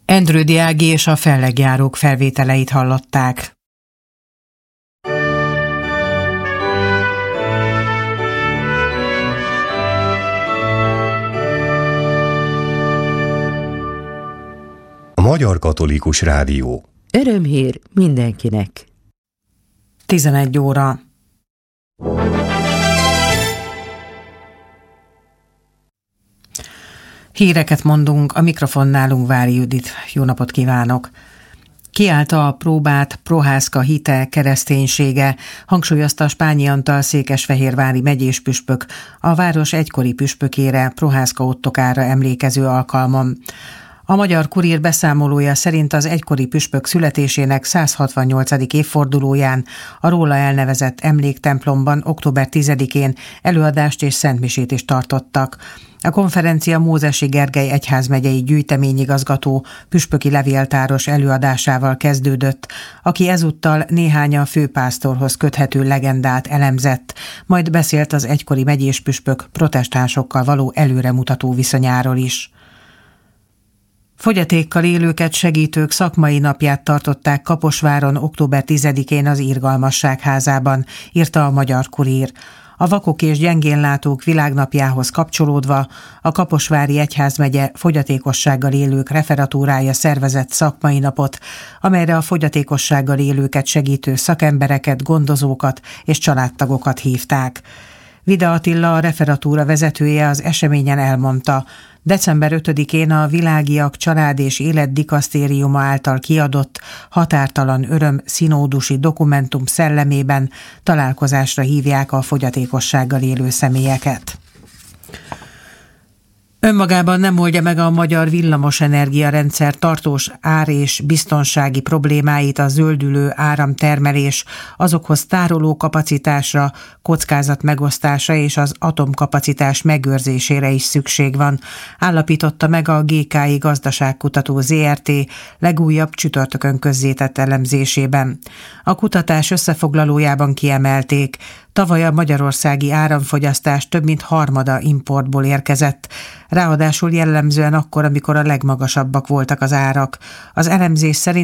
Endrődy Ági és a fellegjárók felvételeit hallották. A Magyar Katolikus Rádió. Örömhír mindenkinek. 11 óra. Híreket mondunk, a mikrofonnál Ungvári Judit. Jó napot kívánok! Kiállta a próbát Prohászka hite, kereszténysége, hangsúlyozta Spányi Antal székesfehérvári megyéspüspök a város egykori püspökére, Prohászka Ottokára emlékező alkalmon. A Magyar Kurír beszámolója szerint az egykori püspök születésének 168. évfordulóján a róla elnevezett emléktemplomban október 10-én előadást és szentmisét is tartottak. A konferencia Mózesi Gergely egyházmegyei gyűjteményigazgató püspöki levéltáros előadásával kezdődött, aki ezúttal néhány a főpásztorhoz köthető legendát elemzett, majd beszélt az egykori megyéspüspök protestánsokkal való előremutató viszonyáról is. Fogyatékkal élőket segítők szakmai napját tartották Kaposváron október 10-én az Irgalmasság házában, írta a Magyar Kurír. A vakok és gyengénlátók világnapjához kapcsolódva a Kaposvári Egyházmegye fogyatékossággal élők referatúrája szervezett szakmai napot, amelyre a fogyatékossággal élőket segítő szakembereket, gondozókat és családtagokat hívták. Vida Attila, a referatúra vezetője az eseményen elmondta, december 5-én a Világiak Család és Élet Dikasztériuma által kiadott Határtalan Öröm szinódusi dokumentum szellemében találkozásra hívják a fogyatékossággal élő személyeket. Önmagában nem oldja meg a magyar villamosenergiarendszer tartós ár- és biztonsági problémáit a zöldülő áramtermelés, azokhoz tároló kapacitásra, kockázat megosztása és az atomkapacitás megőrzésére is szükség van, állapította meg a GKI Gazdaságkutató ZRT legújabb csütörtökön közzétett elemzésében. A kutatás összefoglalójában kiemelték, tavaly a magyarországi áramfogyasztás több mint harmada importból érkezett, ráadásul jellemzően akkor, amikor a legmagasabbak voltak az árak. Az elemzés szerint